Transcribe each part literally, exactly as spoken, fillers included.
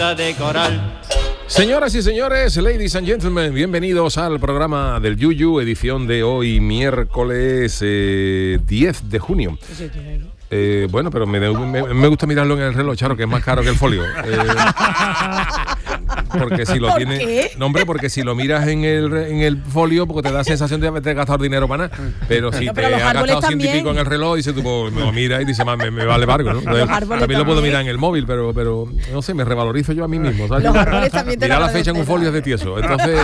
de coral. Señoras y señores, ladies and gentlemen, bienvenidos al programa del Yuyu, edición de hoy, miércoles eh, diez de junio. Eh, bueno, pero me, me, me gusta mirarlo en el reloj, Charo, que es más caro que el folio. Eh, porque si lo ¿Por tienes. qué? No, hombre, porque si lo miras en el, en el folio, porque te da sensación de haberte gastado dinero para nada. Pero si no, te pero has los gastado ciento y también. pico en el reloj, dices tú, pues, me lo miras y dices, me, me vale barco, ¿no? Entonces, también lo puedo también. mirar en el móvil, pero, pero no sé, me revalorizo yo a mí mismo, ¿sabes? Los árboles también te Mirar lo la fecha en un folio es de tieso. Entonces,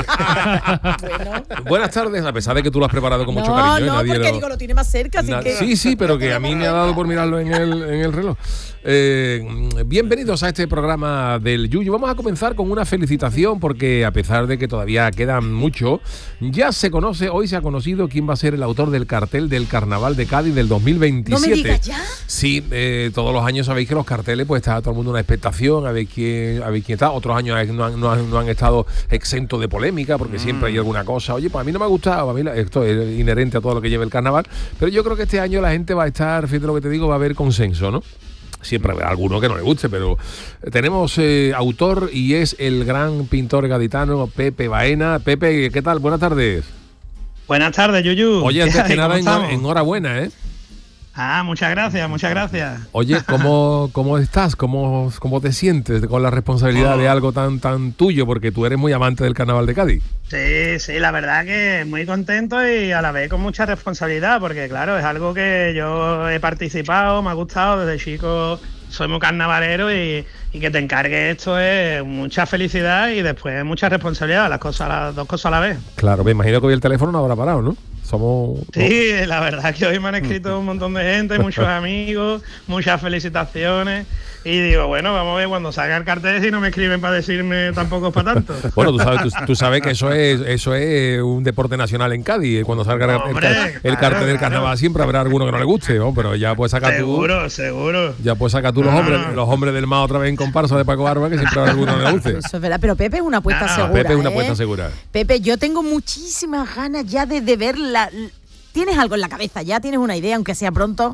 Bueno. buenas tardes, a pesar de que tú lo has preparado con mucho No, cariño. ¿eh? no, Nadie porque lo- digo, lo tiene más cerca, así Na- que... Sí, sí, pero que a mí me ha dado por mirarlo en el, en el reloj. Eh, bienvenidos a este programa del Yuyu. Vamos a comenzar con una felicitación porque a pesar de que todavía quedan mucho, ya se conoce, hoy se ha conocido quién va a ser el autor del cartel del Carnaval de Cádiz del dos mil veintisiete. ¿No me digas ya? Sí, eh, todos los años sabéis que los carteles, pues está todo el mundo en una expectación, a ver quién, a ver quién está. Otros años no han, no han, no han estado exentos de polémica porque mm. siempre hay alguna cosa. Oye, pues a mí no me ha gustado, a mí la- esto es inherente a todo lo que lleva el carnaval, pero yo creo que este año la gente va a estar, fíjate lo que te digo, va a haber consenso, ¿no? Siempre habrá alguno que no le guste, pero tenemos eh, autor y es el gran pintor gaditano Pepe Baena. Pepe, ¿qué tal? Buenas tardes. Buenas tardes, Yuyu. Oye, antes que ¿Cómo nada, estamos? en- enhorabuena, ¿eh? Ah, muchas gracias, muchas gracias. Oye, ¿cómo, cómo estás? ¿Cómo, ¿Cómo te sientes con la responsabilidad Oh. de algo tan, tan tuyo? Porque tú eres muy amante del Carnaval de Cádiz. Sí, sí, la verdad que muy contento y a la vez con mucha responsabilidad, porque claro, es algo que yo he participado, me ha gustado desde chico, soy muy carnavalero y, y que te encargue esto es mucha felicidad y después mucha responsabilidad, las cosas, las dos cosas a la vez. Claro, me imagino que hoy el teléfono no habrá parado, ¿no? Somos... Sí, la verdad que hoy me han escrito un montón de gente, muchos amigos, muchas felicitaciones. Y digo, bueno, vamos a ver cuando salga el cartel si no me escriben para decirme tampoco es para tanto. Bueno, tú sabes, tú, tú sabes que eso es eso es un deporte nacional en Cádiz. Cuando salga el- Hombre, el, car- el claro, cartel del claro. carnaval siempre habrá alguno que no le guste, ¿no? Pero ya puedes sacar tú. Seguro, seguro. Ya puedes sacar tú los No, hombres, no. los hombres del mar otra vez en comparsa de Paco Barba, que siempre habrá alguno que no le guste. Eso es verdad, pero Pepe es una apuesta No, no, segura. Pepe es una ¿eh? apuesta segura. Pepe, yo tengo muchísimas ganas ya de, de ver la... ¿Tienes algo en la cabeza ya? ¿Tienes una idea, aunque sea pronto?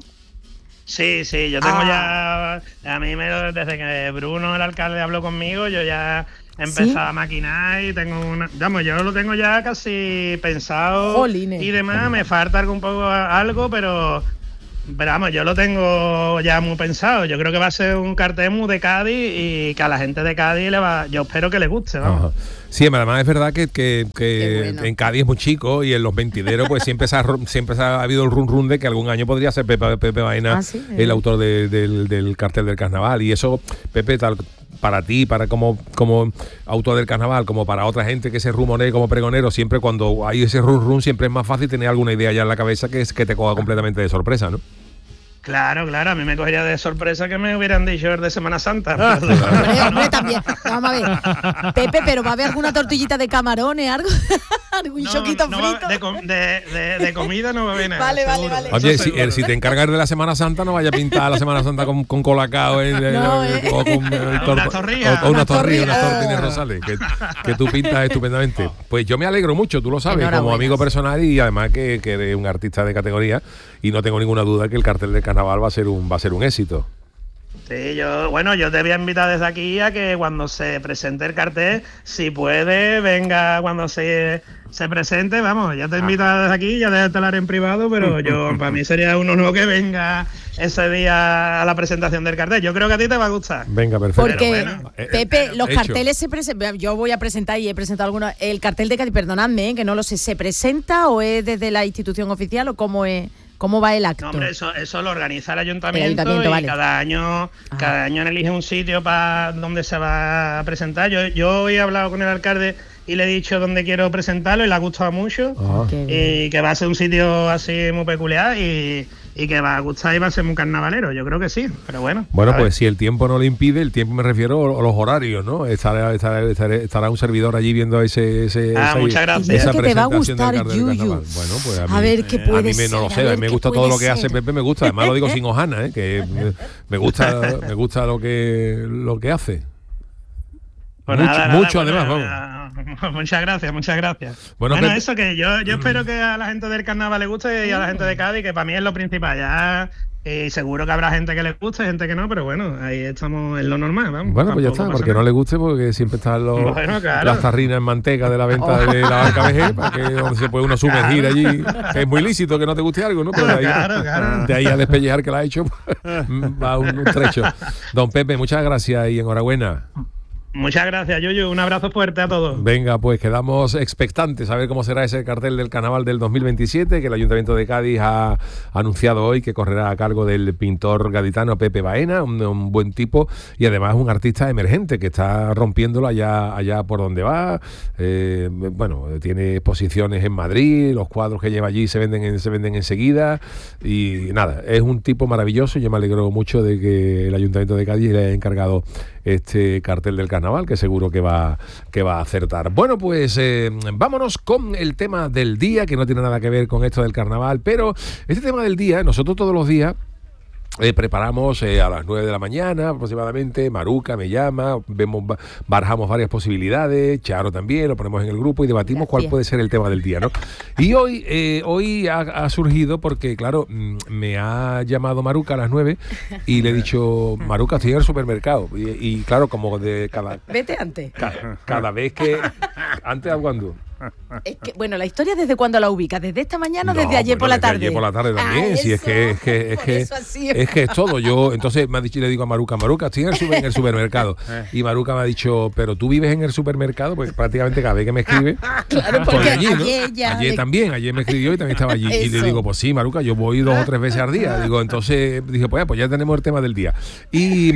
Sí, sí, yo tengo Ah. ya, a mí me, desde que Bruno, el alcalde, habló conmigo, yo ya he empezado ¿Sí? a maquinar y tengo una, vamos, yo lo tengo ya casi pensado Jolines. y demás, me falta algo un poco algo, pero, pero vamos, yo lo tengo ya muy pensado, yo creo que va a ser un cartel muy de Cádiz y que a la gente de Cádiz le va, yo espero que le guste, vamos. Ajá. Sí, además es verdad que, que, que Qué bueno. en Cádiz es muy chico y en los veintideros pues siempre se ha, ru- siempre se ha habido el run run de que algún año podría ser Pepe, Pepe Baena Ah, sí, el eh. autor de- del, del cartel del carnaval. Y eso, Pepe, tal para ti, para como, como autor del carnaval, como para otra gente que se rumonee como pregonero, siempre cuando hay ese run run siempre es más fácil tener alguna idea ya en la cabeza que es que te coja completamente de sorpresa, ¿no? Claro, claro, a mí me cogería de sorpresa que me hubieran dicho el de Semana Santa. pero- Hombre, hombre, también. Vamos a ver. Pepe, pero ¿va a haber alguna tortillita de camarones, algo? ¿Algún No, choquito no va- frito? de, com- de, de- de comida no va a venir. Vale, vale, seguro. vale. Eso Oye, si, seguro. eh, si te encargas de la Semana Santa, no vaya a pintar la Semana Santa con, con colacao eh, eh, No, eh. o con eh, Una torta- torrija. o- o una Una torrilla, unas torrija. tortines Oh. rosales, que, que tú pintas estupendamente. Pues yo me alegro mucho, tú lo sabes, como Enhorabuena. amigo personal y además que, que eres un artista de categoría y no tengo ninguna duda que el cartel del carnaval va a ser un va a ser un éxito. Sí, yo, bueno, yo te voy a invitar desde aquí a que cuando se presente el cartel, si puede, venga cuando se, se presente, vamos, ya te invito desde aquí, ya déjate hablar en privado, pero yo, para mí sería un honor que venga ese día a la presentación del cartel. Yo creo que a ti te va a gustar. Venga, perfecto. Porque, bueno, eh, Pepe, eh, los hecho. carteles se presentan. Yo voy a presentar y he presentado algunos. El cartel de Cádiz, perdonadme, eh, que no lo sé, ¿se presenta o es desde la institución oficial o cómo es? ¿Cómo va el acto? No, hombre, eso, eso lo organiza el ayuntamiento, El ayuntamiento, y vale. cada año, cada año elige un sitio para donde se va a presentar. Yo, yo hoy he hablado con el alcalde y le he dicho dónde quiero presentarlo y le ha gustado mucho. Ah. Qué bien. Y que va a ser un sitio así muy peculiar y, y que va a gustar y va a ser muy carnavalero. Yo creo que sí, pero bueno. Bueno, a ver. pues si el tiempo no lo impide, el tiempo me refiero a los horarios, ¿no? Estará, estará, estará, estará un servidor allí viendo ese, ese Ah, esa, muchas gracias. Dice esa que te va a presentación del gustar, cartel del Yuyu. carnaval. Bueno, pues a, A mí, ver qué a puede mí me, no lo ser, sé, a a ver mí me qué gusta todo puede lo que hace ser. Pepe, me gusta. Además lo digo sin hojana, ¿eh? Que me, me gusta, me gusta lo que lo que hace. Pues mucho, nada, nada, mucho bueno, además, vamos. ah, muchas gracias, muchas gracias. Bueno, Bueno, Pepe- eso que yo, yo espero que a la gente del carnaval le guste y a la gente de Cádiz, que para mí es lo principal. Ya Y seguro que habrá gente que le guste, gente que no, pero bueno, ahí estamos en lo normal, vamos. Bueno, pues ya está, porque nada. No le guste, porque siempre están los, bueno, claro. las tarrinas en manteca de la venta oh. de la Banca B G, para que donde se puede uno sumergir claro. allí. Es muy lícito que no te guste algo, ¿no? Pero de ahí, claro, claro. de ahí a despellejar que la ha hecho, va un, un trecho. Don Pepe, muchas gracias y enhorabuena. Muchas gracias, Yuyu. Un abrazo fuerte a todos. Venga, pues quedamos expectantes a ver cómo será ese cartel del Carnaval del dos mil veintisiete, que el Ayuntamiento de Cádiz ha anunciado hoy que correrá a cargo del pintor gaditano Pepe Baena, un, un buen tipo y además un artista emergente que está rompiéndolo allá, allá por donde va. Eh, bueno, tiene exposiciones en Madrid, los cuadros que lleva allí se venden, en, se venden enseguida y nada, es un tipo maravilloso. Yo me alegro mucho de que el Ayuntamiento de Cádiz le haya encargado este cartel del Carnaval, que seguro que va, que va a acertar. Bueno, pues eh, vámonos con el tema del día, que no tiene nada que ver con esto del Carnaval, pero este tema del día, nosotros todos los días Eh, preparamos eh, a las nueve de la mañana aproximadamente, Maruca me llama, vemos, barajamos varias posibilidades, Charo también, lo ponemos en el grupo y debatimos Gracias. cuál puede ser el tema del día, ¿no? Y hoy, eh, hoy ha, ha surgido porque, claro, me ha llamado Maruca a las nueve y le he dicho, Maruca, estoy en el supermercado. Y, y claro, como de cada... Vete antes. Cada, cada vez que... ¿Antes a cuándo? Es que, bueno, la historia desde cuándo la ubica, desde esta mañana o no, desde ayer bueno, por la tarde. Ayer por la tarde también, ah, si es que es que es que, es que es todo. Yo entonces me ha dicho, le digo a Maruca, Maruca, estoy en el, super, en el supermercado. Y Maruca me ha dicho, pero tú vives en el supermercado, pues prácticamente cada vez que me escribe. Claro, porque allí, ¿no? ayer, ya ayer también, ayer me escribió y también estaba allí. Eso. Y le digo, pues sí, Maruca, yo voy dos o tres veces al día. Digo, entonces dije, pues ya, pues ya tenemos el tema del día. Y,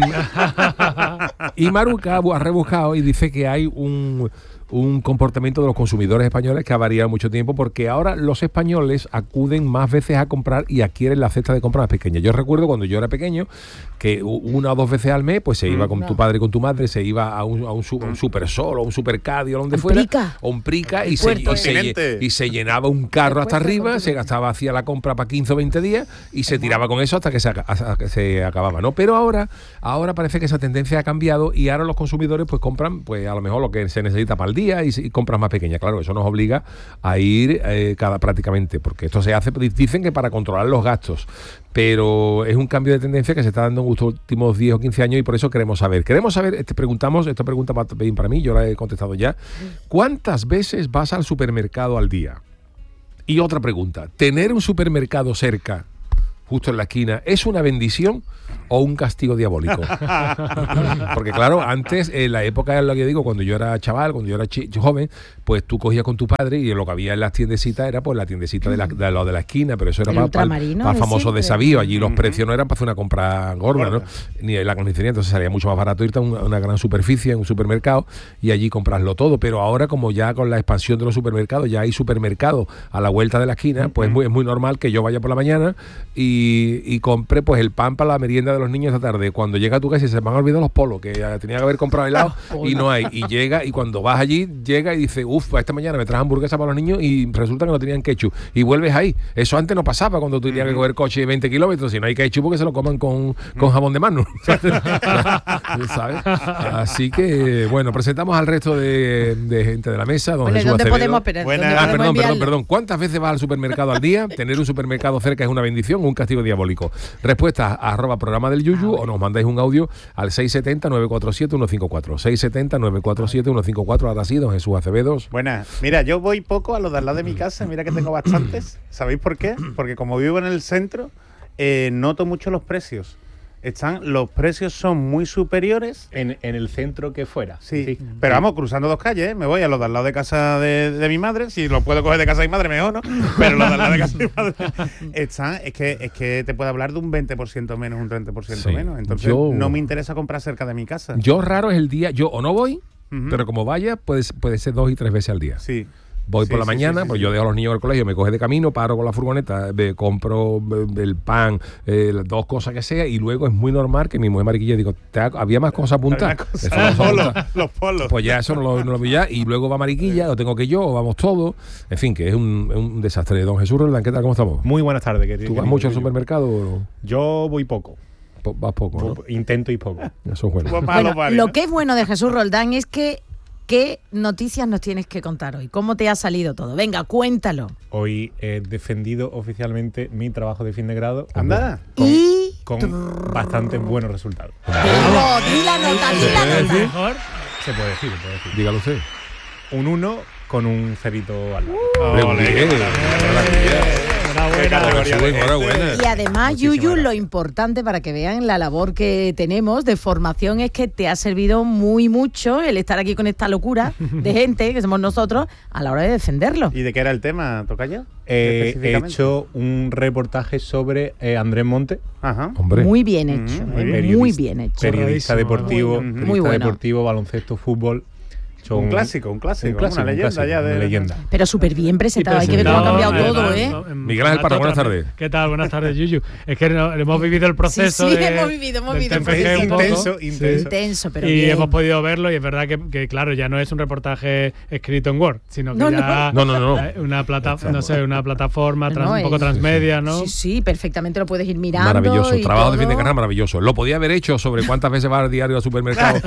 y Maruca ha rebuscado y dice que hay un un comportamiento de los consumidores españoles que ha variado mucho tiempo, porque ahora los españoles acuden más veces a comprar y adquieren la cesta de compra más pequeña. Yo recuerdo cuando yo era pequeño que una o dos veces al mes pues se iba con no. tu padre y con tu madre, se iba a un, a un, a un Super Sol o un Super Cádiz o donde fuera, Prica. o un Prica y se, y, se, y se llenaba un carro hasta arriba, se gastaba, hacía la compra para quince o veinte días y se tiraba con eso hasta que se, hasta que se acababa, ¿no? Pero ahora, ahora parece que esa tendencia ha cambiado y ahora los consumidores pues compran pues a lo mejor lo que se necesita para el día y, y compras más pequeñas. Claro, eso nos obliga a ir eh, cada prácticamente, porque esto se hace, dicen que para controlar los gastos, pero es un cambio de tendencia que se está dando en los últimos diez o quince años y por eso queremos saber. Queremos saber, este, preguntamos, esta pregunta para, para mí, yo la he contestado ya. ¿Cuántas veces vas al supermercado al día? Y otra pregunta, ¿tener un supermercado cerca, justo en la esquina, es una bendición o un castigo diabólico? Porque claro, antes, en la época, lo que digo, cuando yo era chaval, cuando yo era ch- joven, pues tú cogías con tu padre y lo que había en las tiendecitas era pues la tiendecita de la, de, lo de la esquina, pero eso era para, para, para el famoso desabío. Allí los uh-huh. precios no eran para hacer una compra gorda, ¿no? Ni la condicionía, entonces salía mucho más barato irte a una, una gran superficie, en un supermercado, y allí comprarlo todo. Pero ahora, como ya con la expansión de los supermercados, ya hay supermercados a la vuelta de la esquina, pues uh-huh. es, muy, es muy normal que yo vaya por la mañana y, y compre pues el pan para la merienda de los niños esta tarde. Cuando llega a tu casa y se me han olvidado los polos, que tenía que haber comprado helado y no hay. Y llega, y cuando vas allí, llega y dice, uff, esta mañana me traje hamburguesa para los niños y resulta que no tenían ketchup. Y vuelves ahí. Eso antes no pasaba cuando tú tenías que coger coche de veinte kilómetros. Si no hay ketchup, porque se lo coman con, con jabón de mano. ¿Sabes? Así que, bueno, presentamos al resto de, de gente de la mesa. Don Bueno, Jesús ¿dónde Acevedo. podemos esperar? ¿Dónde ah, perdón, perdón, perdón. ¿Cuántas veces vas al supermercado al día? ¿Tener un supermercado cerca es una bendición o un castigo diabólico? Respuesta a arroba programa del Yuyu ah, o nos mandáis un audio al seis siete cero, nueve cuatro siete, uno cinco cuatro. seis siete cero, nueve cuatro siete, uno cinco cuatro. Ahora sí, don Jesús Acevedo. Buenas. Mira, yo voy poco a los de al lado de mi casa. Mira que tengo bastantes. ¿Sabéis por qué? Porque como vivo en el centro, eh, noto mucho los precios. Están, los precios son muy superiores en, en el centro que fuera. Sí, sí. Pero vamos, cruzando dos calles, ¿eh? Me voy a los de al lado de casa de, de mi madre. Si lo puedo coger de casa de mi madre, mejor, ¿no? Pero los de al lado de casa de mi madre están, es que, es que te puede hablar de un veinte por ciento menos, un treinta por ciento sí. menos. Entonces yo, no me interesa comprar cerca de mi casa. Yo raro es el día, yo o no voy, uh-huh. pero como vaya, puede, puede ser dos y tres veces al día. Sí. Voy sí, por la sí, mañana, sí, sí, pues sí. yo dejo a los niños al colegio, me coge de camino, paro con la furgoneta, me compro el pan, eh, las dos cosas que sea, y luego es muy normal que mi mujer mariquilla digo, ¿te ha, ¿había más cosas apuntadas? Cosa. Los, polos, los polos. Pues ya eso no lo, no lo vi ya, y luego va mariquilla, sí. lo tengo que yo, o vamos todos, en fin, que es un, un desastre. Don Jesús Roldán, ¿qué tal? ¿Cómo estamos? Muy buenas tardes. Querido, ¿Tú vas mucho al supermercado? O? Yo voy poco. Vas poco, ¿no? Intento ir poco. Eso es bueno. Bueno, lo que es bueno de Jesús Roldán es que ¿qué noticias nos tienes que contar hoy? ¿Cómo te ha salido todo? Venga, cuéntalo. Hoy he defendido oficialmente mi trabajo de fin de grado. ¡Anda! Y con bastantes buenos resultados. Digo, di la nota, di la ¿Se puede nota. decir? Mejor. Se puede decir, se puede decir. Dígalo usted. Un uno con un cerito al lado. Hombre, muy Ole, bien. qué Enhorabuena. categoría de Enhorabuena. Y además, Muchísimas Yuyu, lo gracias. importante para que vean la labor que tenemos de formación es que te ha servido muy mucho el estar aquí con esta locura de gente, que somos nosotros, a la hora de defenderlo. ¿Y de qué era el tema, Tocayo? Eh, he Específicamente. hecho un reportaje sobre eh, Andrés Monte, Ajá. Hombre. Muy bien hecho, Mm, muy eh, bien. muy bien hecho. periodista Correctísimo. deportivo, Muy bueno. periodista Muy bueno. deportivo, baloncesto, fútbol. Hecho Un clásico, un clásico, un clásico, una un leyenda clásico, ya de una leyenda. Pero súper bien presentado, hay que ver presentado, cómo ha cambiado además, todo, ¿eh? no, en Miguel Ángel Parra, buenas Plato tardes. también. ¿Qué tal? Buenas tardes, Yuyu. Es que no- hemos vivido el proceso Sí, sí, de, hemos vivido, hemos del vivido el T F G proceso. un poco. Intenso, Sí. intenso. Intenso, pero y bien. hemos podido verlo y es verdad que, que, claro, ya no es un reportaje escrito en Word, sino que No, ya no. No, no, no. eh, una plata, no sé, una plataforma trans- No, un poco es- transmedia, ¿no? Sí, sí, perfectamente lo puedes ir mirando. Maravilloso. y Trabajo de todo. fin de carrera maravilloso. Lo podía haber hecho sobre cuántas veces va al diario al supermercado.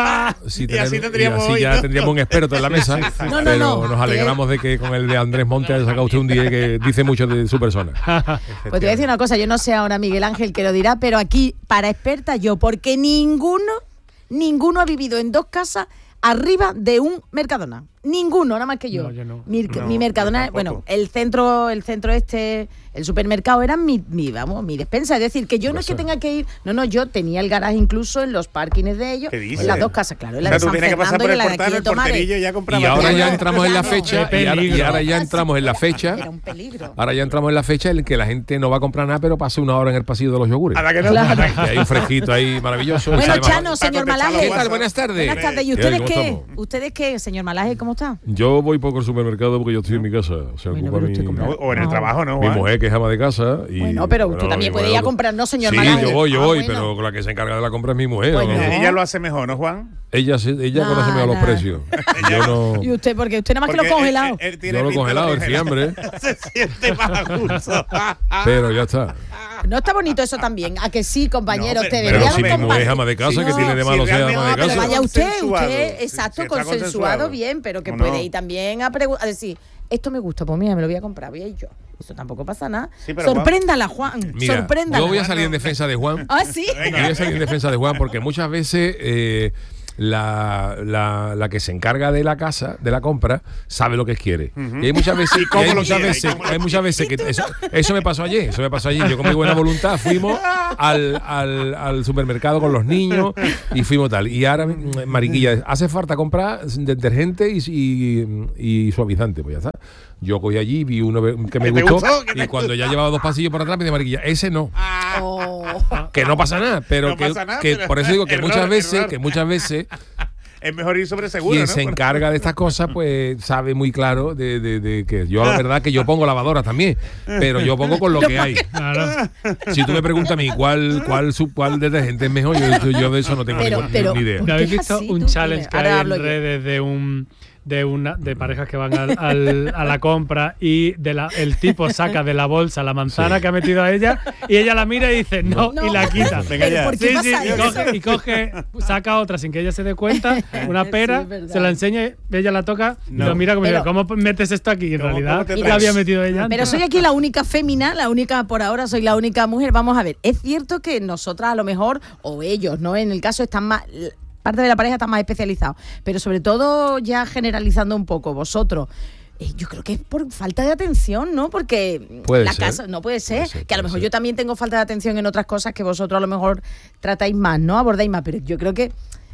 Si Y tener- así tendríamos así hoy, ya ¿no? tendríamos un experto en la mesa. No, no, pero no. nos alegramos de que con el de Andrés Monte haya sacado usted un día que dice mucho de su persona. Pues te voy a decir una cosa, yo no sé ahora Miguel Ángel que lo dirá, pero aquí, para experta yo, porque ninguno, ninguno ha vivido en dos casas arriba de un Mercadona. Ninguno, nada más que yo. No, yo no. Mi, No, mi Mercadona, yo tampoco. bueno, el centro, el centro este, el supermercado era mi, mi, vamos, mi despensa. Es decir, que yo no es que Eso. tenga que ir, no, no, yo tenía el garaje incluso en los parkings de ellos, ¿Qué dices? en las dos casas, claro, en la O sea, de tú San tienes que pasar Fernando por y el la de aquí portal, de el Tomares. porterillo y ya compramos. Y ahora Claro, ya entramos en la claro. fecha Qué y ahora, y peligro. ahora ya entramos en la fecha. Era un peligro. Ahora ya entramos en la fecha en que la gente no va a comprar nada, pero pasa una hora en el pasillo de los yogures. ¿A la que no? Claro. Y hay un fresquito ahí maravilloso. Bueno, Sabe más- Chano, señor Para contestar Malaje. los ¿Qué tal? Buenas tardes. Buenas tardes. ¿Y ¿Qué ustedes tal? qué? ¿Cómo estamos? ¿Ustedes qué, señor Malaje? ¿Cómo está? Yo voy poco al supermercado porque yo estoy en mi casa. Se Bueno, ocupa pero mi, usted compra- O o en el No. trabajo, ¿no? mi Juan? mujer, que es ama de casa. Y, Bueno, pero usted también mi puede mujer ir a lo- comprar, ¿no, señor Sí, Malaje? yo voy, yo Ah, voy, bueno. pero la que se encarga de la compra es mi mujer. Bueno. ¿no? No. Ella lo hace mejor, ¿no, Juan? Ella, se- ella No, conoce mejor los no. precios. Yo no. ¿Y usted? Porque usted nada más que Porque lo congelado. él- él tiene Yo lo pinta de congelado, el congelar. fiambre. Se siente más a gusto. Pero ya está. No está bonito eso también. ¿A que sí, compañeros? No, te pero- Pero deberían si mi mujer compartir. es ama de casa, Sí, que no, tiene de si malo ser realmente- ama de no, pero casa. Vaya usted, Consensuado. usted, Si- exacto, si está consensuado, consensuado. bien, pero que ¿O puede no? ir también a, pregu- a decir, esto me gusta, pues mira, me lo voy a comprar, voy a ir yo. Eso tampoco pasa nada. Sí, pero Sorpréndala, Juan. Mira, sorpréndala. yo voy a salir en defensa de Juan. Ah, sí. Yo voy a salir en defensa de Juan porque muchas veces eh, la, la, la que se encarga de la casa, de la compra, sabe lo que quiere. Y hay muchas veces, Y cómo y hay lo muchas quiere, y veces, cómo lo hay muchas veces que eso, eso me pasó ayer, eso me pasó ayer. Yo con mi buena voluntad fuimos al, al, al supermercado con los niños y fuimos tal. Y ahora, mm, Mariquilla, hace falta comprar detergente y, y, y suavizante, pues ya está. Yo cogí allí, vi uno que me ¿Que te gustó, gustó? ¿Que te y cuando ya llevaba dos pasillos por atrás me dije, Mariquilla, ese no. Oh. Que no pasa nada, pero No que, pasa nada, que pero- por eso digo que error, muchas veces, error. que muchas veces Es mejor ir sobre seguro, quien ¿no? se encarga de estas cosas, pues sabe muy claro de, de, de que yo la verdad que yo pongo lavadora también, pero yo pongo con lo que hay. Claro. Si tú me preguntas a mí cuál cuál su cuál detergente es mejor, yo, yo de eso no tengo Pero- ni, pero- ni idea. ¿por ¿No habéis qué es visto así, un tú? challenge que Ahora hay hablo en yo. redes de un de una de parejas que van al, al- a la compra y de la, el tipo saca de la bolsa la manzana Sí. que ha metido a ella y ella la mira y dice no, No. y la quita. Venga Pero ya. ¿por qué Sí, pasa sí, y eso? coge, y coge, saca otra sin que ella se dé cuenta, una Sí, pera, es verdad. se la enseña, ella la toca y No. lo mira como Pero- diciendo, ¿cómo metes esto aquí? Y en ¿Cómo- realidad cómo te la traes? había metido ella Pero antes. soy aquí la única fémina, la única, por ahora soy la única mujer. Vamos a ver, es cierto que nosotras a lo mejor, o ellos, ¿no? En el caso están más, parte de la pareja está más especializado, pero sobre todo ya generalizando un poco, vosotros. eh, Yo creo que es por falta de atención, ¿no? Porque Puede la ser. casa no puede ser, Puede ser, que a lo puede mejor ser. yo también tengo falta de atención en otras cosas que vosotros a lo mejor tratáis más, ¿no? Abordáis más, pero yo creo que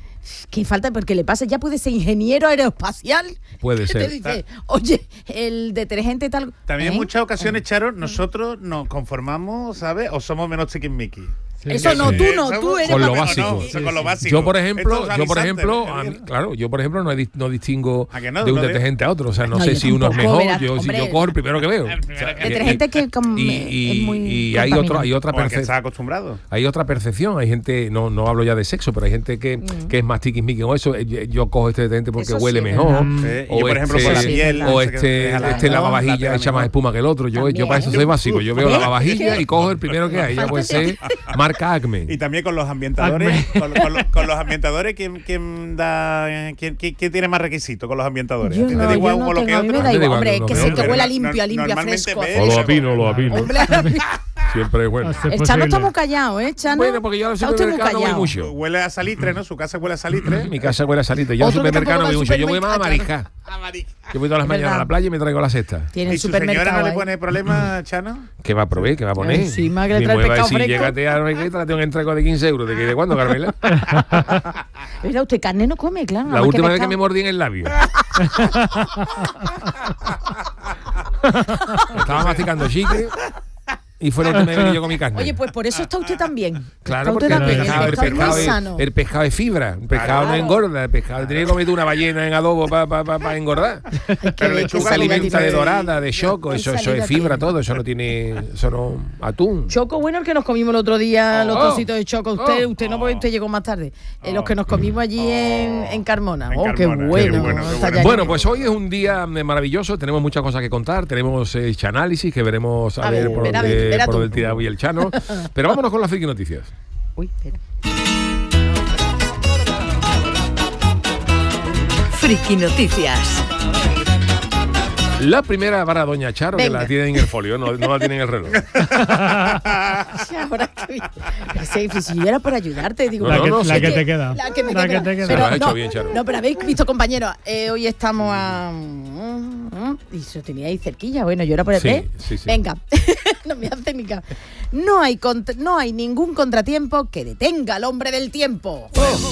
que falta porque le pasa, ya puede ser ingeniero aeroespacial. Puede que te ser. dice, oye, el detergente tal. También en ¿eh? muchas ocasiones, Charo, nosotros nos conformamos, ¿sabes? O somos menos chiquismiquis. Sí. Eso no, Sí. tú no, tú eres Con lo más- básico. No, Sí, con lo básico. Yo por ejemplo, Estos yo por avisantes, ejemplo, ¿no? a mí- claro, yo por ejemplo no, di- no distingo ¿A que no? de un No detergente a otro, o sea, no, No, sé yo si uno es tampoco, mejor, verás, yo si hombre. yo cojo el primero que veo. O sea, y- Detergente que com- y, es y- muy y hay otro, hay otra O al que percepción. está acostumbrado. Hay otra percepción, hay gente, no, no hablo ya de sexo, pero hay gente que, que es más tiquismiqui con eso. Yo, yo cojo este detergente porque Eso sí huele es mejor. verdad. Sí, y O yo, por ejemplo, este, con la Sí, piel. verdad. o no sé qué, este, déjala- este no, lavavajilla la echa más mejor. espuma que el otro. Yo, yo para eso soy básico. Yo veo ¿Ves? lavavajilla Es que- y cojo el primero que hay. Ya puede ser marca Acme. Y también con los ambientadores, con, con los- con los ambientadores, ¿quién, quién da, quién, quién- quién tiene más requisitos con los ambientadores? Yo ¿A ti no, te da igual yo no uno lo que tengo, a mí me otro? da A ti te da igual. igual Hombre, es uno que que se otro. te huela Pero limpio, a no- limpio, a normalmente fresco. ves- O lo apino, lo apino. Hombre, Siempre es bueno. Ah, sí. El Es Chano está posible. muy callado, ¿eh, Chano? Bueno, porque yo al Está usted muy supermercado no voy callado. mucho. Huele a salitre, ¿no? Su casa huele a salitre. Mi casa huele a salitre. Yo al Otro que supermercado no tampoco voy va al mucho. Yo voy más a supermercado. mariscar. A marica. Yo voy todas las Es mañanas a verdad. la playa y me traigo la cesta. Tiene ¿Y el su señora supermercado no le ahí. pone problema, Chano? ¿Qué va a proveer? ¿Qué va a poner? Encima que le Mi trae mujer va a pescado decir, fresco. llégate a Regueta, tráete un entrego de quince euros. ¿De, qué, de cuándo, Carmela? Mira, usted carne no come, claro. La nada más última vez que pescado. me mordí en el labio. Estaba masticando chicle y fue lo que me vení yo con mi carne. Oye, pues por eso está usted también. Claro, Está porque usted el también. pescado, el, pescado es pescado muy es, sano. el pescado es fibra. El pescado no Claro. engorda. El pescado tiene que comer una ballena en adobo para pa, pa, pa engordar. Hay que Pero ver le qué chupa Se salida alimenta tiene. de dorada, de choco. Qué Eso, eso salida es fibra tiene. todo. Eso no tiene. Eso no. Atún. Choco, bueno, el que nos comimos el otro día, los Oh. trocitos de choco. Usted, Oh. usted no, porque usted llegó más tarde. Eh, los que nos comimos allí en, en Carmona. En Oh, qué Carmona, bueno. qué bueno, qué Está bueno. ya Bueno, lleno. pues hoy es un día eh, maravilloso. Tenemos muchas cosas que contar. Tenemos eh, análisis que veremos a, A ver, ver, por verá, dónde, verá por tú. dónde el tirado y el chano. Pero vámonos con las friki noticias. Uy, espera. Friki Noticias. La primera para Doña Charo, que Venga. la tiene en el folio, no, no la tiene en el reloj. Sí, ahora que vi- Pero sí, pues si yo era por ayudarte, digo. No, La no, que, no, la sí que que- te queda. La que me La queda. que te queda. Se lo has no, hecho bien, Charo. no, pero habéis visto, compañeros, eh, hoy estamos a... Y se tenía ahí cerquilla, bueno, yo era por el... Sí, ¿eh? sí, sí. Venga, no me hace ni caso. No hay, contra- no hay ningún contratiempo que detenga al hombre del tiempo.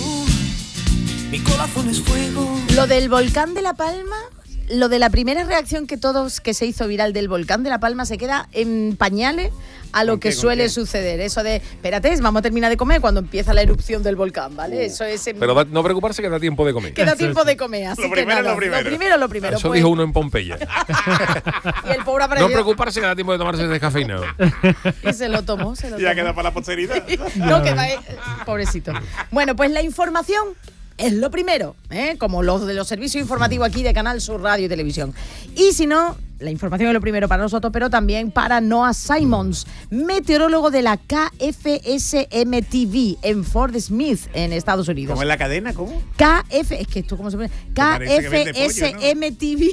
Mi corazón es fuego. Lo del volcán de La Palma, lo de la primera reacción que todos que se hizo viral del volcán de La Palma se queda en pañales a lo ¿Con que qué, con suele qué? suceder. Eso de, espérate, vamos a terminar de comer cuando empieza la erupción del volcán, ¿vale? Eso es... en- Pero da- no preocuparse que da tiempo de comer. Queda tiempo de comer, así Lo que primero es nada, lo primero. Lo primero, lo primero. Eso pues, dijo uno en Pompeya. y el pobre No apareció preocuparse que da tiempo de tomarse descafeinado. y se lo tomó, se lo Ya tomó. queda para la posteridad. No, que va, eh, pobrecito. Bueno, pues la información es lo primero, ¿eh? Como los de los servicios informativos aquí de Canal Sur Radio y Televisión. Y si no, la información es lo primero para nosotros, pero también para Noah Simons, meteorólogo de la K F S M T V en Fort Smith, en Estados Unidos. ¿Cómo es la cadena? ¿Cómo? K F, es que esto cómo se pone, K parece que F vende pollo, S ¿no? M T V.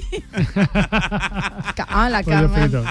Ca- ah, la Pollo cama. frito.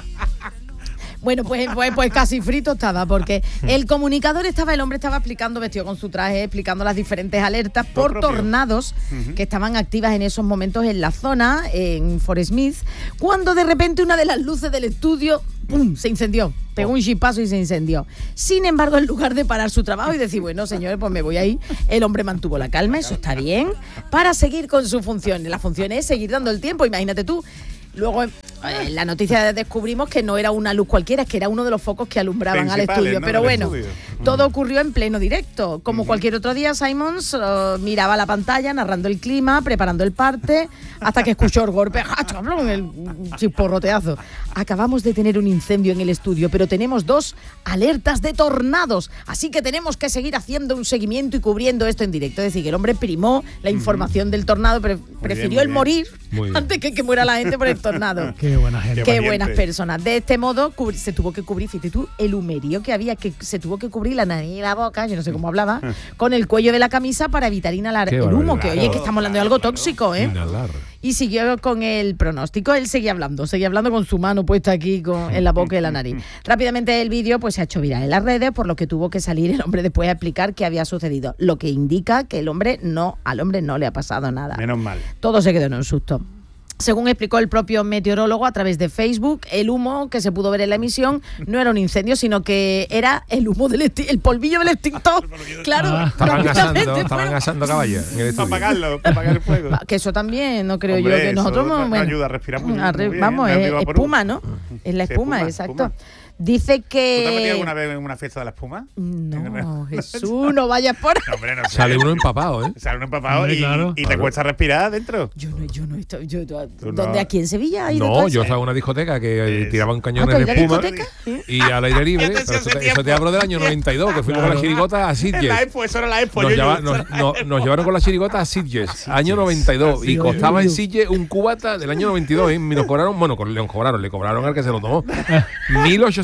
Bueno, pues, pues, pues casi frito estaba, porque el comunicador estaba, el hombre estaba explicando, vestido con su traje, explicando las diferentes alertas por propio. tornados que estaban activas en esos momentos en la zona, en Fort Smith, cuando de repente una de las luces del estudio ¡pum!, se incendió. Pegó un chispazo y se incendió. Sin embargo, en lugar de parar su trabajo y decir, bueno, señores, pues me voy ahí, el hombre mantuvo la calma, eso está bien, para seguir con su función. La función es seguir dando el tiempo, imagínate tú. Luego, eh, en la noticia descubrimos que no era una luz cualquiera, es que era uno de los focos que alumbraban al Principales, estudio. ¿no? Pero del bueno, estudio. todo ocurrió en pleno directo. Como cualquier otro día, Simons eh, miraba la pantalla, narrando el clima, preparando el parte, hasta que escuchó el golpe, ¡ja, chablón!, el chisporroteazo. Acabamos de tener un incendio en el estudio, pero tenemos dos alertas de tornados, así que tenemos que seguir haciendo un seguimiento y cubriendo esto en directo. Es decir, que el hombre primó la información del tornado, pero prefirió muy el bien. morir Muy bien. antes que que muera la gente por el tornado. Qué buena gente. Qué valiente. buenas personas. De este modo cubri- se tuvo que cubrir, fíjate tú, el humerío que había, que se tuvo que cubrir la nariz y la boca, yo no sé cómo hablaba, con el cuello de la camisa para evitar inhalar Qué el humo, que barbaridad. oye, que estamos hablando de algo tóxico, ¿eh? Inhalar. Y siguió con el pronóstico, él seguía hablando, seguía hablando con su mano puesta aquí con, en la boca y la nariz. Rápidamente el vídeo pues se ha hecho viral en las redes, por lo que tuvo que salir el hombre después a explicar qué había sucedido, lo que indica que el hombre no, al hombre no le ha pasado nada. Menos mal. Todo se quedó en un susto. Según explicó el propio meteorólogo a través de Facebook, el humo que se pudo ver en la emisión no era un incendio, sino que era el humo del exti- el polvillo del extintor. Claro, Ah. Estaban rápidamente asando, fue- estaban asando caballos en el Para estudio. apagarlo, para apagar el fuego. Va, que eso también, no creo Hombre, yo, que eso nosotros... nos bueno, ayuda a respirar muy- a re- muy bien, vamos, ¿eh? es Arriba por espuma, uno. ¿no? Es la Sí, espuma, espuma, exacto. espuma. Dice ¿Tú te has metido que... alguna vez en una fiesta de la espuma? No, Jesús, no vayas por... No, hombre, no sé. Sale uno empapado, ¿eh? Sale uno empapado Hombre, y, claro. y te Claro. cuesta respirar dentro. Yo no, yo no estoy... Yo, yo- Tú ¿Dónde? no. ¿Aquí en Sevilla? ¿Hay de No, todo yo eso? estaba en una discoteca que eh, Es- tiraban Ah, cañones ¿tú de has ido a espuma discoteca? y al aire libre. Fíjate si Pero eso, hace te, eso te tiempo. hablo del año noventa y dos, que fuimos con la Claro. chirigota a En la Sitges. expo, eso era la expo. Nos, yo- lleva- yo- nos- nos- nos llevaron con la chirigota a Sitges, año noventa y dos, y Sitges. costaba en Sitges un cubata del año noventa y dos, ¿eh? Y nos cobraron, bueno, co- le cobraron, le cobraron al que se lo tomó, mil ochocientos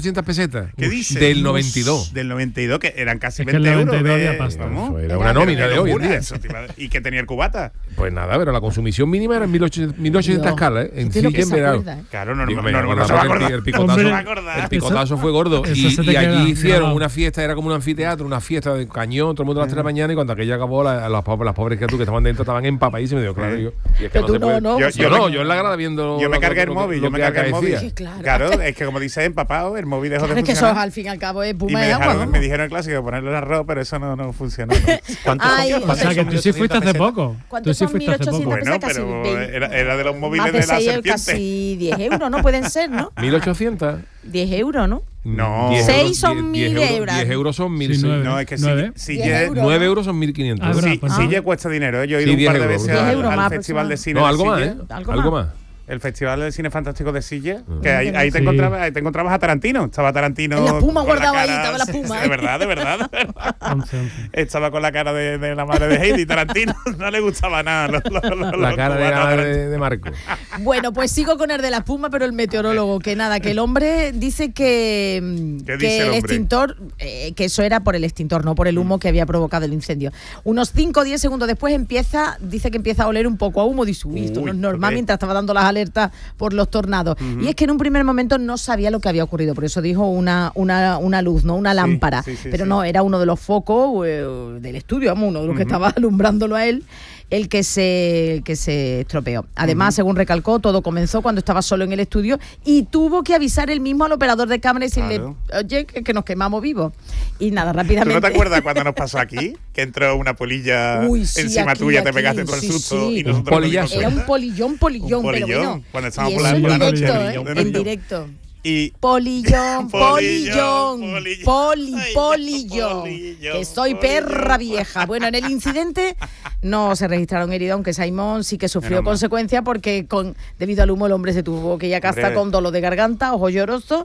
ochocientas pesetas. ¿Qué dices? Del noventa y dos. Del noventa y dos, que eran casi Es que el veinte euros. noventa y dos de- había pasta. vamos. Eso era una nómina Qué de hoy en locura día. eso, tío. ¿Y que tenía el cubata? Pues nada, pero la consumición mínima era en mil ochocientos Dios, calas, ¿eh? En este es lo que Silla en se verano. acuerda, ¿eh? Claro, no, Digo, no, me no, no, acordaba se va a que el- acordar. el picotazo, Hombre, No se va a acordar. el picotazo fue gordo. eso Y, se te y allí queda hicieron grabado. una fiesta, era como un anfiteatro, una fiesta de cañón, todo el mundo a las tres de la mañana, y cuando aquella acabó, la- las, pobres, las pobres criaturas que estaban dentro estaban empapadísimas. Y digo, claro, yo. Y es que Pero no tú se no, puede. no. Yo, Yo- yo yo no, me- yo en la grada viendo. Yo me lo- cargué el lo que- móvil, lo yo me que cargué el móvil. acaecía. Sí, claro. Claro, es que como dices, empapado, el móvil dejó de Claro, es que eso funcionar. al fin y al cabo es Y puma me, de agua. dejaron, ¿no? me dijeron el clásico ponerle el arroz, pero eso no, no funcionó. ¿no? ¿Cuántos Ay, son? o O sea, que tú sí fuiste hace poco. Tú ¿Cuántos sí son fuiste hace poco. mil ochocientos? Bueno, Casi pero veinte. era, era de los móviles Más de de la seis, serpiente. casi diez euros, ¿no? Pueden ser, ¿no? mil ochocientos. diez euros, ¿no? No. diez Seis euros, son diez- mil diez euros. diez euros son mil Sí, seis. nueve. No, es que si, ¿Nueve? si Diez ye- euros. nueve euros son mil quinientos. Ah, verdad, Sí, pues sí, no. ya cuesta dinero. ¿eh? Yo he ido Sí, un diez par de euros. veces diez al, euros al más Festival de Cine No, de algo más, Silla. ¿eh? Algo Algo más. más. El Festival del Cine Fantástico de Silla. Ah. Que ahí, ahí te Sí. encontrabas, ahí te encontrabas a Tarantino. Estaba Tarantino. En la puma con guardado ahí, cara- estaba la puma, De ¿eh? verdad, de verdad. de verdad. once, once. Estaba con la cara de, de la madre de Heidi. Tarantino no le gustaba nada. los- los- los- La los cara de, cubanos a la- Tarantino. de, de Marco. Bueno, pues sigo con el de la espuma, pero el meteorólogo, que nada, que el hombre dice que, mm, ¿Qué que dice el el hombre? extintor, eh, que eso era por el extintor, no por el humo que había provocado el incendio. Unos cinco o diez segundos después empieza, dice que empieza a oler un poco a humo, dice, uy, esto no es Uy, normal, ok. mientras estaba dando las alertas por los tornados. Y es que en un primer momento no sabía lo que había ocurrido, por eso dijo una, una, una luz, ¿no? Una lámpara. sí, sí, pero sí. no, era uno de los focos eh, del estudio, vamos, uno de los que estaba alumbrándolo a él, el que se, el que se estropeó. Además, según recalcó, todo comenzó cuando estaba solo en el estudio y tuvo que avisar él mismo al operador de cámara y decirle, Claro. oye, que, que nos quemamos vivos. Y nada, ¿Tú rápidamente. no te acuerdas cuando nos pasó aquí? Que entró una polilla Uy, sí, encima aquí, tuya, te aquí, pegaste todo el sí, susto sí. y nosotros Un no polillazo. dimos Era un cuenta. polillón, polillón, Un pero polillón, bueno. cuando Y estábamos eso por la- en por la noche, directo, ¿eh? polillón, En polillón. directo. Y Polillón, polillón, Polillón, polillón. poli, Ay, polillón, polillón, que soy polillón. perra vieja. Bueno, en el incidente no se registraron heridos, aunque Simon sí que sufrió Menos mal. consecuencias porque con debido al humo el hombre se tuvo que ir a casa Hombre. con dolor de garganta, ojo lloroso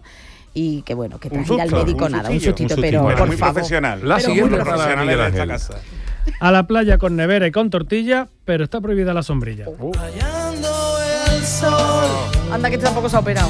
y que bueno, que un tras ir al susto, médico un nada, un sustillo. sustito, Un pero sustito. Bueno, por muy favor. profesional. La Pero siguiente muy para profesional Miguel en esta Ángel. casa. A la playa con nevera y con tortilla, pero está prohibida la sombrilla. Rayando el sol, Anda que este tampoco se ha operado.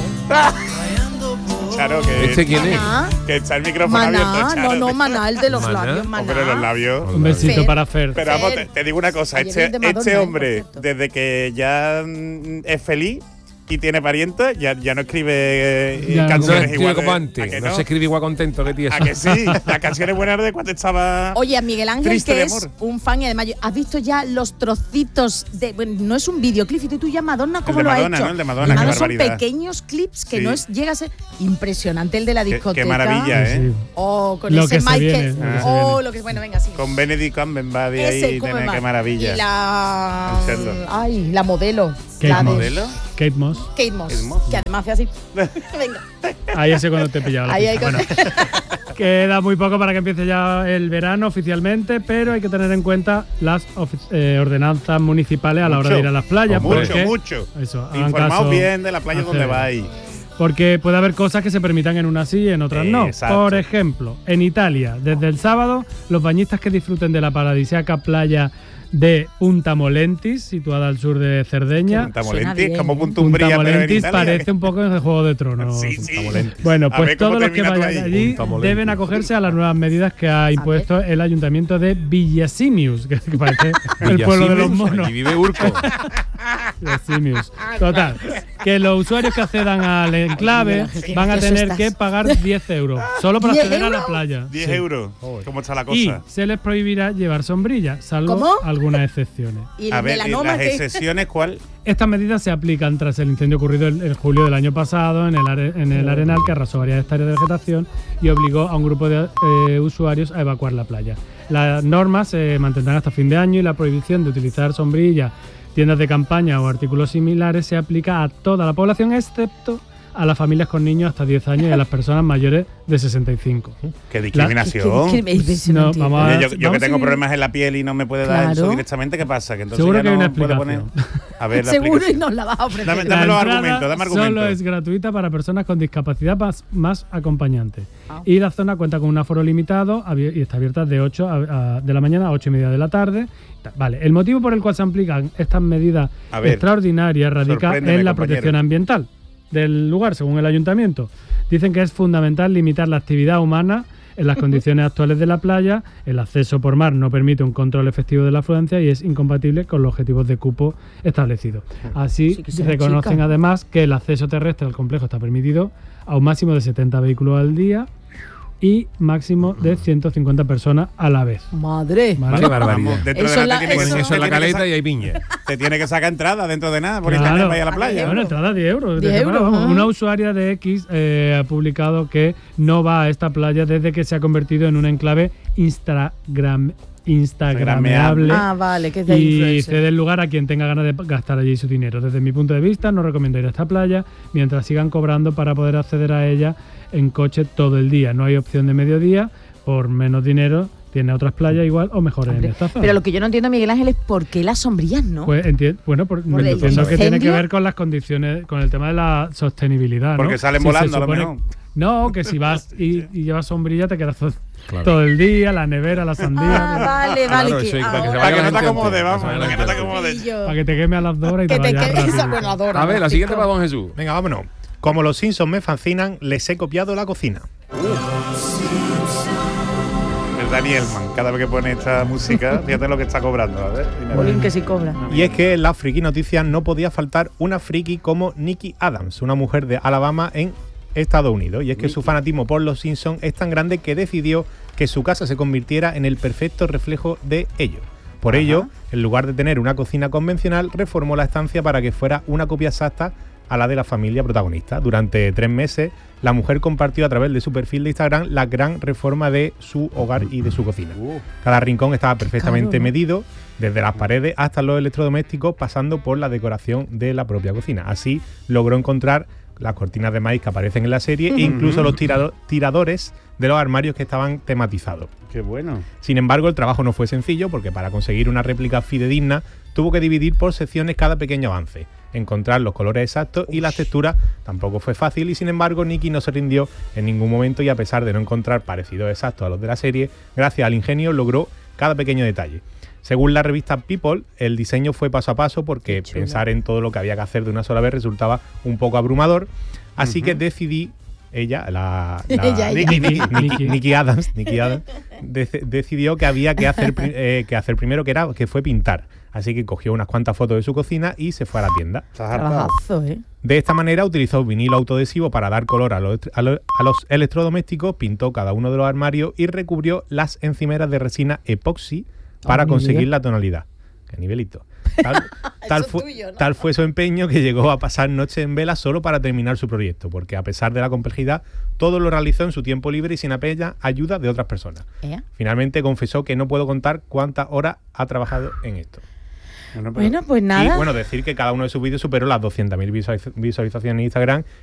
rayando por Charo, que, ¿Este quién es? Maná, que está el micrófono Maná, abierto, Charo. no, no, Maná, el de los Maná. labios, Maná. Hombre, los labios. Un besito Fer. para Fer. Pero vamos, Fer. te, te digo una cosa, Ayer este, vi el de Madonna, este ¿eh? Por hombre, cierto. desde que ya mm, es feliz y tiene parientes, ya, ya no escribe eh, Ya no. No canciones escribe igual. como ¿A antes. que No no? se escribe igual contento que tieso. ¿A que sí? Las canciones buenas de cuando estaba... Oye, a Miguel Ángel, Triste que de es amor. un fan y además, yo- ¿has visto ya los trocitos de. Bueno, no es un videoclip, y tú ya Madonna, ¿cómo de lo Madonna, ha hecho? ¿no? El de Madonna, qué son barbaridad. pequeños clips que Sí. no es, llega a ser impresionante el de la Qué- discoteca. qué maravilla, ¿eh? Sí. Oh, con Lo ese que se Michael. viene, lo que se oh, viene. lo que bueno, venga, sí. Con Benedict Cumberbatch Ese, ahí, ¿cómo tiene- va? qué maravilla. Y la. El cerdo. Ay, la modelo. Kate la de Moss. ¿Modelo? Kate Moss. Kate Moss. Kate Moss. Que además hace así. venga. Ahí ese cuando te pillaba la Ahí hay pista. Bueno, queda muy poco para que empiece ya el verano oficialmente, pero hay que tener en cuenta las ofi- eh, ordenanzas municipales a la hora Mucho. de ir a las playas. Mucho, porque- mucho. Eso, hagan Informaos caso bien de la playa a donde Cebe. vais. Porque puede haber cosas que se permitan en unas sí y en otras no. Exacto. Por ejemplo, en Italia, desde el sábado, los bañistas que disfruten de la paradisíaca playa de Punta Molentis, situada al sur de Cerdeña. Punta Suena Molentis, bien, como ¿eh? Punta Punta Umbría, pero en Molentis Italia. parece un poco de Juego de Tronos. Sí, Punta sí. Molentis. Bueno, A pues ver cómo todos los que termina tú vayan ahí. allí Punta Molentis. deben acogerse a las nuevas medidas que ha impuesto el ayuntamiento de Villasimius, que que parece el pueblo de los Villasimius, monos. allí vive Urco. Villasimius. Total, que los usuarios que accedan al enclave van a Eso tener estás. que pagar diez euros, solo para ¿diez acceder a la euros? playa. diez Sí. euros. ¿Cómo está la Y cosa? se les prohibirá llevar sombrilla, salvo ¿Cómo? algunas excepciones. Y A el ver, ¿y melanoma las que. excepciones cuál? Estas medidas se aplican tras el incendio ocurrido en, en julio del año pasado en el, are- en el Arenal, que arrasó varias hectáreas de vegetación y obligó a un grupo de eh, usuarios a evacuar la playa. Las normas se mantendrán hasta fin de año y la prohibición de utilizar sombrillas, tiendas de campaña o artículos similares se aplica a toda la población, excepto a las familias con niños hasta diez años y a las personas mayores de sesenta y cinco. Qué discriminación. ¿Qué- qué- qué- No, entiendo. vamos a- Oye, yo, yo que vamos a tengo seguir. problemas en la piel y no me puede dar eso Claro. directamente, ¿qué pasa? Que entonces Seguro ya que hay no una puedo explicación. poner- A ver, la Seguro y explicación. nos la vas a ofrecer. Dame- La dame los entrada argumentos, dame argumentos. Solo es gratuita para personas con discapacidad más, más acompañantes. Ah. Y la zona cuenta con un aforo limitado abier- y está abierta de ocho a- a- de la mañana a ocho y media de la tarde. Vale, el motivo por el cual se aplican estas medidas A ver, extraordinarias radica sorpréndeme, en la compañero. protección ambiental. del lugar, según el ayuntamiento. Dicen que es fundamental limitar la actividad humana en las condiciones actuales de la playa. El acceso por mar no permite un control efectivo de la afluencia y es incompatible con los objetivos de cupo establecidos. Así, Sí, que sea reconocen chica. además que el acceso terrestre al complejo está permitido a un máximo de setenta vehículos al día y máximo de ciento cincuenta personas a la vez. Madre. ¿Vale? Qué barbaridad. Vamos, dentro Eso de es nada la- te tiene que- eso- Pues eso te en la tiene que caleta sa- y hay piña. Te tiene que sacar entrada dentro de nada por Claro. internet para ir a la playa. Bueno, entrada diez euros. diez Desde- euros, vamos, ajá. una usuaria de X eh, ha publicado que no va a esta playa desde que se ha convertido en un enclave Instagram, instagrameable. Ah, vale, que es de Y influencer. cede el lugar a quien tenga ganas de gastar allí su dinero. Desde mi punto de vista, no recomiendo ir a esta playa mientras sigan cobrando para poder acceder a ella en coche todo el día. No hay opción de mediodía, por menos dinero tiene otras playas igual o mejores Hombre, en esta zona. pero lo que yo no entiendo, Miguel Ángel, es por qué las sombrillas, ¿no? Pues enti- bueno, por, Por el entiendo que tiene que incendio. ver con las condiciones, con el tema de la sostenibilidad, ¿no? Porque salen Si se volando, a lo supone- mejor. No, que si vas y, y llevas sombrilla te quedas to- Claro. todo el día, la nevera, la sandía, Ah, vale, vale. Claro, que eso es para que se ahora- Para que vaya no te la gente acomode, entera, vamos. para Para que no te la gente acomode. Sí, yo- para que te queme a las dos horas y Que te te vayas quede esa rápido. buena dora. A ver, la Martico. siguiente para don Jesús. Venga, vámonos. Como los Simpsons me fascinan, les he copiado la cocina. El Danielman, cada vez que pone esta música, fíjate lo que está cobrando. A ver, dime. Bolín que sí cobra. Y es que en las friki noticias no podía faltar una friki como Nikki Adams, una mujer de Alabama en Estados Unidos. Y es que su fanatismo por los Simpsons es tan grande que decidió que su casa se convirtiera en el perfecto reflejo de ello. Por ello, en lugar de tener una cocina convencional, reformó la estancia para que fuera una copia exacta a la de la familia protagonista. Durante tres meses, la mujer compartió a través de su perfil de Instagram la gran reforma de su hogar y de su cocina. Cada rincón estaba perfectamente Claro, ¿no? medido, desde las paredes hasta los electrodomésticos, pasando por la decoración de la propia cocina. Así logró encontrar las cortinas de maíz que aparecen en la serie e incluso los tirado- tiradores de los armarios que estaban tematizados. Qué bueno. Sin embargo, el trabajo no fue sencillo porque para conseguir una réplica fidedigna tuvo que dividir por secciones cada pequeño avance. Encontrar los colores exactos y las texturas tampoco fue fácil y sin embargo Nikki no se rindió en ningún momento y a pesar de no encontrar parecidos exactos a los de la serie, gracias al ingenio logró cada pequeño detalle. Según la revista People, el diseño fue paso a paso porque Qué chulo. pensar en todo lo que había que hacer de una sola vez resultaba un poco abrumador, así que decidí ella, la, la- Ella, ella. Nikki, Nikki- Nikki. Nikki- Nikki Adams, Nikki Adams dec- decidió que había que hacer, pri- eh, que hacer primero que era que fue pintar. Así que cogió unas cuantas fotos de su cocina y se fue a la tienda. Estás hartado. Trabajazo, ¿eh? De esta manera utilizó vinilo autoadhesivo para dar color a los, a los- a los electrodomésticos, pintó cada uno de los armarios y recubrió las encimeras de resina epoxi para Ah, conseguir Miguel. la tonalidad. Qué nivelito. Tal, tal Eso es fue, tuyo, ¿no? tal fue su empeño que llegó a pasar noches en vela solo para terminar su proyecto, porque a pesar de la complejidad, todo lo realizó en su tiempo libre y sin apenas ayuda de otras personas. ¿Eh? Finalmente confesó que no puedo contar cuántas horas ha trabajado en esto. Bueno, pero- Bueno, pues Y nada. bueno, decir que cada uno de sus vídeos superó las doscientas mil visualiz- visualizaciones en Instagram